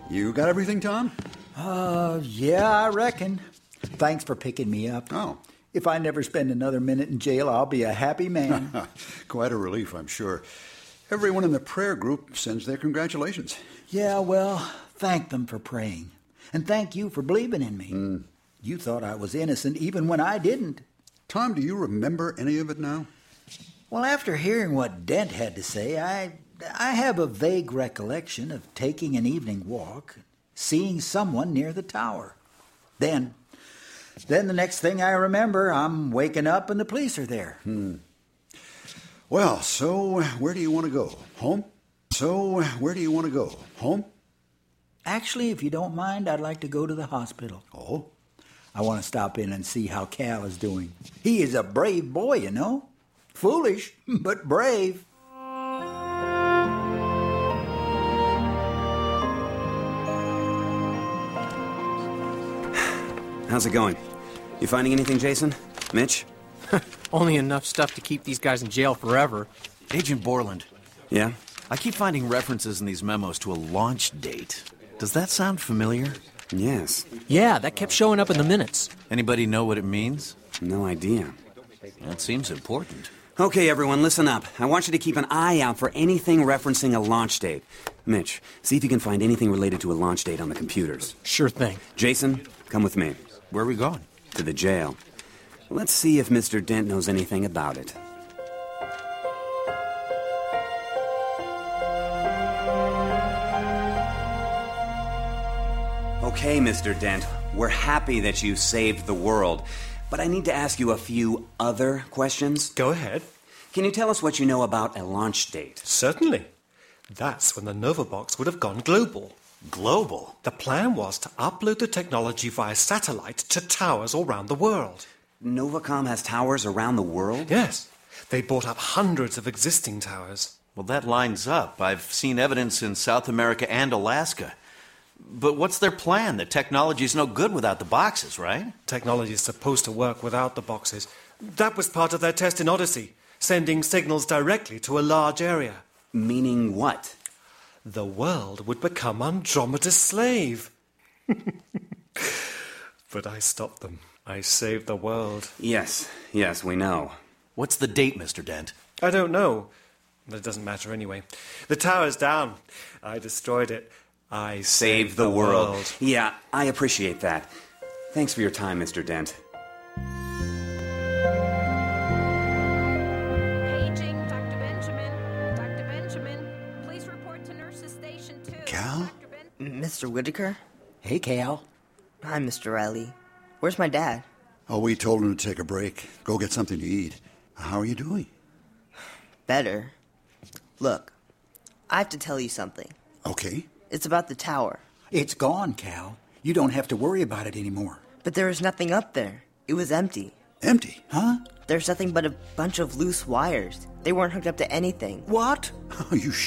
You got everything, Tom? Yeah, I reckon. Thanks for picking me up. Oh. If I never spend another minute in jail, I'll be a happy man. Quite a relief, I'm sure. Everyone in the prayer group sends their congratulations. Yeah, well, thank them for praying. And thank you for believing in me. You thought I was innocent even when I didn't. Tom, do you remember any of it now? Well, after hearing what Dent had to say, I have a vague recollection of taking an evening walk, seeing someone near the tower. Then the next thing I remember, I'm waking up and the police are there. Well, so where do you want to go? Home? Home? Actually, if you don't mind, I'd like to go to the hospital. Oh? I want to stop in and see how Cal is doing. He is a brave boy, you know. Foolish, but brave. How's it going? You finding anything, Jason? Mitch? Only enough stuff to keep these guys in jail forever. Agent Borland. Yeah? I keep finding references in these memos to a launch date. Does that sound familiar? Yes. Yeah, that kept showing up in the minutes. Anybody know what it means? No idea. That seems important. Okay, everyone, listen up. I want you to keep an eye out for anything referencing a launch date. Mitch, see if you can find anything related to a launch date on the computers. Sure thing. Jason, come with me. Where are we going? To the jail. Let's see if Mr. Dent knows anything about it. Okay, Mr. Dent, we're happy that you saved the world, but I need to ask you a few other questions. Go ahead. Can you tell us what you know about a launch date? Certainly. That's when the Novabox would have gone global. Global? The plan was to upload the technology via satellite to towers all around the world. Novacom has towers around the world? Yes. They bought up hundreds of existing towers. Well, that lines up. I've seen evidence in South America and Alaska. But what's their plan? The technology's no good without the boxes, right? Technology is supposed to work without the boxes. That was part of their test in Odyssey, sending signals directly to a large area. Meaning what? The world would become Andromeda's slave. But I stopped them. I saved the world. Yes, we know. What's the date, Mr. Dent? I don't know. But it doesn't matter anyway. The tower's down. I destroyed it. I saved the world. Yeah, I appreciate that. Thanks for your time, Mr. Dent. Paging, Dr. Benjamin. Dr. Benjamin, please report to Nurses Station 2. Cal? Mr. Whitaker? Hey, Cal. Hi, Mr. Riley. Where's my dad? Oh, we told him to take a break. Go get something to eat. How are you doing? Better. Look, I have to tell you something. Okay. It's about the tower. It's gone, Cal. You don't have to worry about it anymore. But there was nothing up there. It was empty. Empty? Huh? There's nothing but a bunch of loose wires. They weren't hooked up to anything. What? Oh, you